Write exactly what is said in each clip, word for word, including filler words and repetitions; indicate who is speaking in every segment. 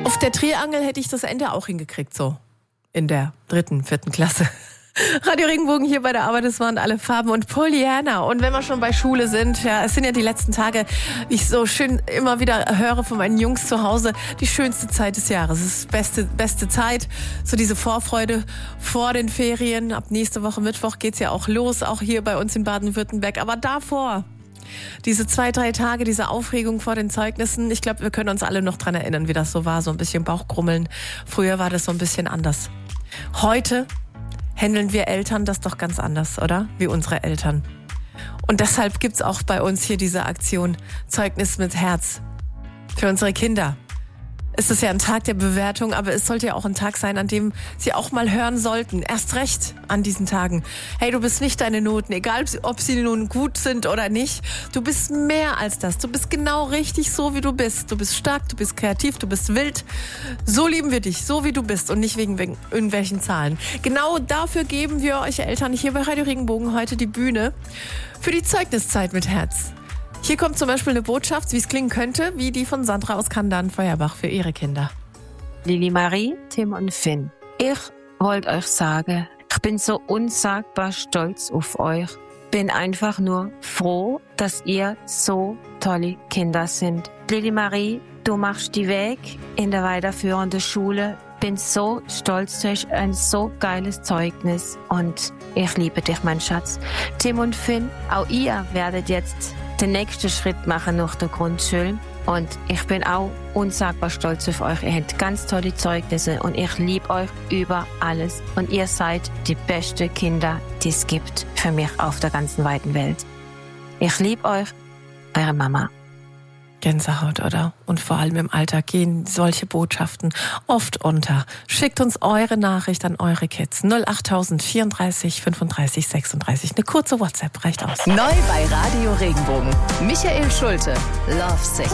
Speaker 1: Auf der Triangel hätte ich das Ende auch hingekriegt, so in der dritten, vierten Klasse. Radio Regenbogen hier bei der Arbeit, es waren alle Farben und Pollyanna. Und wenn wir schon bei Schule sind, ja, es sind ja die letzten Tage, wie ich so schön immer wieder höre von meinen Jungs zu Hause, die schönste Zeit des Jahres. Es ist beste, beste Zeit, so diese Vorfreude vor den Ferien. Ab nächste Woche Mittwoch geht's ja auch los, auch hier bei uns in Baden-Württemberg. Aber davor, diese zwei, drei Tage, diese Aufregung vor den Zeugnissen, ich glaube, wir können uns alle noch dran erinnern, wie das so war, so ein bisschen Bauchgrummeln. Früher war das so ein bisschen anders. Heute handeln wir Eltern das doch ganz anders, oder? Wie unsere Eltern. Und deshalb gibt's auch bei uns hier diese Aktion Zeugnis mit Herz für unsere Kinder. Es ist ja ein Tag der Bewertung, aber es sollte ja auch ein Tag sein, an dem sie auch mal hören sollten. Erst recht an diesen Tagen. Hey, du bist nicht deine Noten, egal ob sie nun gut sind oder nicht. Du bist mehr als das. Du bist genau richtig so, wie du bist. Du bist stark, du bist kreativ, du bist wild. So lieben wir dich, so wie du bist und nicht wegen, wegen irgendwelchen Zahlen. Genau dafür geben wir euch Eltern hier bei Radio Regenbogen heute die Bühne für die Zeugniszeit mit Herz. Hier kommt zum Beispiel eine Botschaft, wie es klingen könnte, wie die von Sandra aus Kandan-Feuerbach für ihre Kinder.
Speaker 2: Lili Marie, Tim und Finn, ich wollte euch sagen, ich bin so unsagbar stolz auf euch. Bin einfach nur froh, dass ihr so tolle Kinder sind. Lili Marie, du machst die Weg in der weiterführenden Schule. Bin so stolz, du hast ein so geiles Zeugnis und ich liebe dich, mein Schatz. Tim und Finn, auch ihr werdet jetzt den nächsten Schritt machen nach der Grundschule. Und ich bin auch unsagbar stolz auf euch. Ihr habt ganz tolle Zeugnisse und ich liebe euch über alles. Und ihr seid die besten Kinder, die es gibt für mich auf der ganzen weiten Welt. Ich liebe euch, eure Mama.
Speaker 1: Gänsehaut, oder? Und vor allem im Alltag gehen solche Botschaften oft unter. Schickt uns eure Nachricht an eure Kids. null acht tausend vierunddreißig fünfunddreißig sechsunddreißig. Eine kurze WhatsApp reicht aus.
Speaker 3: Neu bei Radio Regenbogen. Michael Schulte, Lovesick.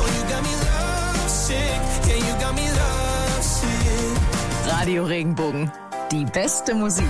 Speaker 3: Radio Regenbogen. Die beste Musik.